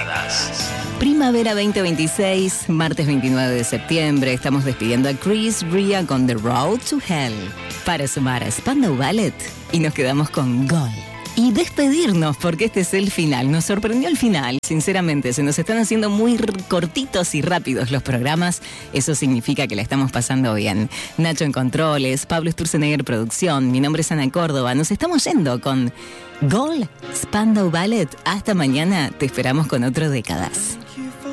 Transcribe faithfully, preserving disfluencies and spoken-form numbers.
décadas. Primavera veinte veintiséis, martes veintinueve de septiembre, estamos despidiendo a Chris Ria con The Road to Hell para sumar a Spandau Ballet y nos quedamos con Gol. Y despedirnos, porque este es el final. Nos sorprendió el final, sinceramente. Se nos están haciendo muy r- cortitos y rápidos los programas. Eso significa que la estamos pasando bien. Nacho en controles, Pablo Sturzenegger producción. Mi nombre es Ana Córdoba. Nos estamos yendo con Gol, Spandau Ballet. Hasta mañana. Te esperamos con otro Décadas.